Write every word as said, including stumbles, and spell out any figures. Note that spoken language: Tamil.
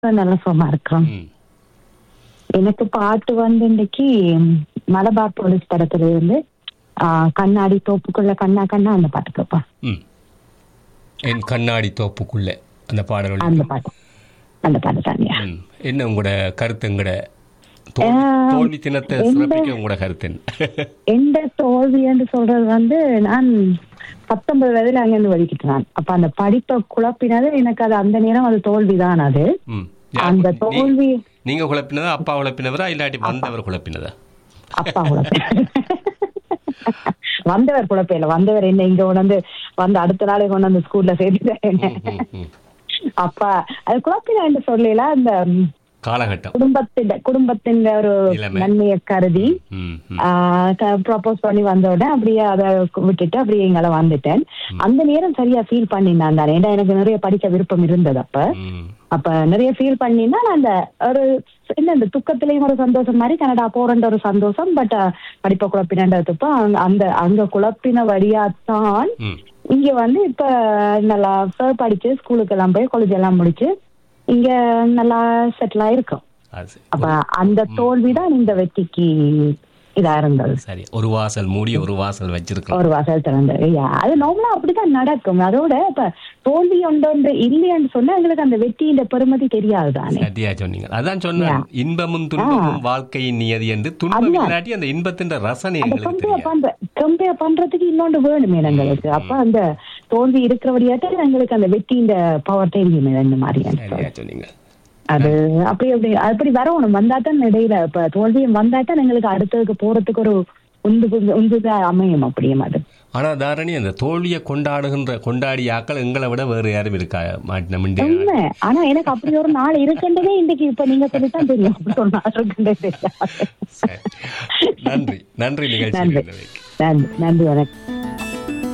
நல்ல சுகமா இருக்கிறோம். ம். எனக்கு பாட்டு வந்து இன்னைக்கு மலபார் போலீஸ் படத்துல இருந்து ஆஹ், கண்ணாடி தோப்புக்குள்ள கண்ணா கண்ணா அந்த பாட்டு கேப்பா. ம். என் கண்ணாடி தோப்புக்குள்ள அந்த பாடல் ஒலி. அந்த பாட்டு அந்த பாட்டு தானியா. ம். என்ன உங்களோட கருத்து? எங்கட தோல்வி ஆஹ், தோல்வி தினத்தை எந்த- சிறப்பிக்க உங்களோட கருத்து என்ன? எந்த தோல்வி என்று சொல்றது வந்து நான் பத்தொன்பது வயதுல அங்கிருந்து வலிக்கிட்டு நான் அப்ப அந்த படிப்பை குழப்பினது எனக்கு அது அந்த நேரம் அது தோல்விதான். அது ம். அந்த யார் நீ- தோல்வி நீங்க குழப்பினதா, அப்பா குழப்பினவரா, இல்லாட்டி வந்தவர் குழப்பினதா? அப்பா குழப்ப வந்தவர் குழப்பம் வந்தவர் என்ன இங்க கொண்டு வந்து அடுத்த நாளே கொண்டு வந்து ஸ்கூல்ல சேர்த்துட்டேன். ம், ம். அப்பா அது குழப்பினா என்று சொல்லல அந்த காலகட்டம். குடும்பத்தின் குடும்பத்தின் ஒரு நிலைமை. நன்மையை கருதி ம், ம். ப்ரப்போஸ் பண்ணி வந்த உடனே அப்படியே அதை விட்டுட்டு அப்படியே எங்களை வந்துட்டேன். அந்த நேரம் சரியா ஃபீல் பண்ணினான் தானே, ஏன்னா எனக்கு நிறைய படிக்க விருப்பம் இருந்தது. அப்ப ம். அப்ப நிறைய ஃபீல் பண்ணினா நான் அந்த ஒரு என்ன இந்த துக்கத்திலையும் ஒரு சந்தோஷம் மாதிரி கனடா போறன்ற ஒரு சந்தோஷம். பட் படிப்பை குழப்பினதுப்ப அந்த அங்க குழப்பின வழியாத்தான் ம். இங்க வந்து இப்ப நல்லா படிச்சு ஸ்கூலுக்கு எல்லாம் போய் காலேஜ் எல்லாம் முடிச்சு இங்க நல்லா செட்டில் ஆயிருக்கும். அது சரி. அப்ப அந்த தோல்விதான் இந்த வெற்றிக்கு இதா இருந்தது. சரி, ஒரு வாசல் மூடி ஒரு வாசல் வச்சிருக்கோம். ஒரு வாசல் திறந்தது. யா, அது நார்மலா அப்படிதான் நடக்கும். அதோட இப்ப தோல்வி ஒன்று இல்லையான்னு சொன்னா எங்களுக்கு அந்த வெற்றியின் பெருமதி தெரியாது தானே. சரியா சொன்னீங்க. அதான் சொன்னேன், இன்பமும் துன்பமும் வாழ்க்கையின் நியதி என்று. துன்பம் அதுதான். இல்லாட்டி அந்த இன்பத்தின் ரசனை அந்த எங்களுக்கு கம்பேர் தெரியாது. பண்ற கம்பேர் பண்றதுக்கு இன்னொன்று வேணுமே எங்களுக்கு. அப்ப அந்த தோல்வி இருக்கிறபடியாட்ட எங்களுக்கு அந்த வெற்றியின் பவர் தெரியுமே இந்த மாதிரி. சரியா சொன்னீங்க. அது அப்படி அப்படி அப்படி வரணும். வந்தாத்தான் இடையில இப்ப தோல்வியும் வந்தாத்தான் எங்களுக்கு அடுத்ததுக்கு போறதுக்கு ஒரு உந்து உந்துதான் அமையும். அப்படியும் அது. ஆனா தாரணி, அந்த தோல்வியை கொண்டாடுகின்ற கொண்டாடிய ஆக்கள் எங்களை விட வேறு யாரும் இருக்கா மாட்டின முன்னே. உண்மை. ஆனா எனக்கு அப்படி ஒரு நாள் இருக்குன்றதே இன்னைக்கு இப்ப நீங்க சொல்லித்தான் தெரியும். அப்படி ஒரு நாள் இருக்குன்றதே தெரியாது. சரி. நன்றி நன்றி நிகழ்ச்சி. நன்றி நன்றி நன்றி வணக்கம்.